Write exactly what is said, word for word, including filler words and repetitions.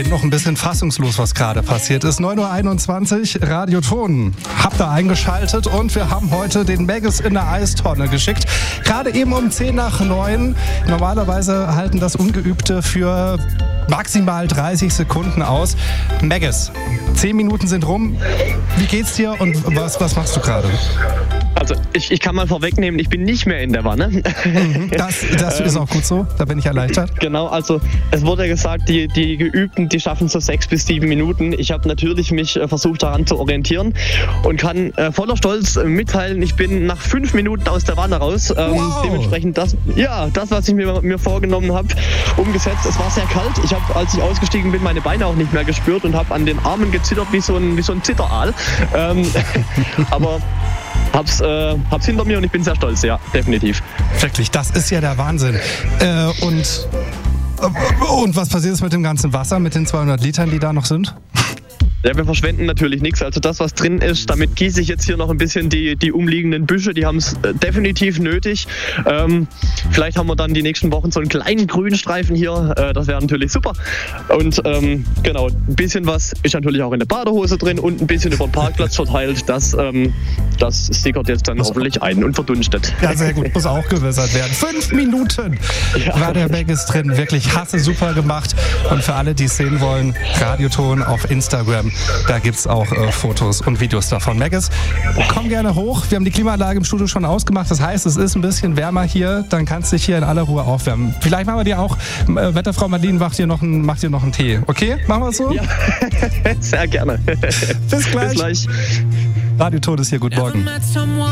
bin noch ein bisschen fassungslos, was gerade passiert ist. neun Uhr einundzwanzig, Radioton. Habt ihr eingeschaltet und wir haben heute den Maggis in der Eistonne geschickt. Gerade eben um zehn nach neun. Normalerweise halten das Ungeübte für maximal dreißig Sekunden aus. Maggis, zehn Minuten sind rum. Wie geht's dir und was, was machst du gerade? Also ich, ich kann mal vorwegnehmen, ich bin nicht mehr in der Wanne. Mhm, das das ist auch gut so, da bin ich erleichtert. Genau, also es wurde gesagt, die, die Geübten, die schaffen so sechs bis sieben Minuten. Ich habe natürlich mich äh, versucht daran zu orientieren und kann äh, voller Stolz äh, mitteilen, ich bin nach fünf Minuten aus der Wanne raus. Ähm, wow. Dementsprechend das, ja, das, was ich mir, mir vorgenommen habe, umgesetzt. Es war sehr kalt. Ich habe, als ich ausgestiegen bin, meine Beine auch nicht mehr gespürt und habe an den Armen gezittert wie so ein, wie so ein Zitteraal. Ähm, aber Hab's, äh, hab's hinter mir und ich bin sehr stolz, ja, definitiv. Wirklich, das ist ja der Wahnsinn. Äh, und, äh, und was passiert ist mit dem ganzen Wasser, mit den zweihundert Litern, die da noch sind? Ja, wir verschwenden natürlich nichts. Also das, was drin ist, damit gieße ich jetzt hier noch ein bisschen die, die umliegenden Büsche. Die haben es äh, definitiv nötig. Ähm, vielleicht haben wir dann die nächsten Wochen so einen kleinen grünen Streifen hier. Äh, das wäre natürlich super. Und ähm, genau, ein bisschen was ist natürlich auch in der Badehose drin und ein bisschen über den Parkplatz verteilt. Das, ähm, das sickert jetzt dann hoffentlich ein und verdunstet. Ja, sehr gut. Muss auch gewässert werden. Fünf Minuten ja. war der Maggis drin. Wirklich hasse super gemacht. Und für alle, die es sehen wollen, Radioton auf Instagram. Da gibt es auch äh, Fotos und Videos davon. Maggis, komm gerne hoch. Wir haben die Klimaanlage im Studio schon ausgemacht. Das heißt, es ist ein bisschen wärmer hier. Dann kannst du dich hier in aller Ruhe aufwärmen. Vielleicht machen wir dir auch, äh, Wetterfrau Marlene macht dir, noch ein, macht dir noch einen Tee. Okay? Machen wir es so? Ja, sehr gerne. Bis gleich. Bis gleich. Radioton ist hier. Guten Morgen.